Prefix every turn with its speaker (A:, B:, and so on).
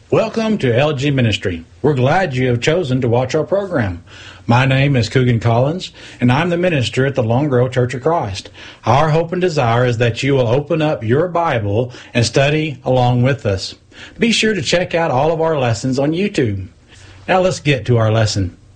A: Welcome to LG Ministry. We're glad you have chosen to watch our program. My name is Coogan Collins, and I'm the minister at the Lone Grove Church of Christ. Our hope and desire is that you will open up your Bible and study along with us. Be sure to check out all of our lessons on YouTube. Now let's get to our lesson.